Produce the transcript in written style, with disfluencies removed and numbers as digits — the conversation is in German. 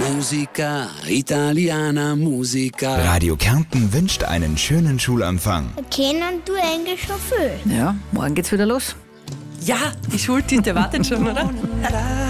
Musica, italiana musica. Radio Kärnten wünscht einen schönen Schulanfang. Kennen du Englisch schon viel? Ja, morgen geht's wieder los. Ja, die Schultinte wartet schon, oder?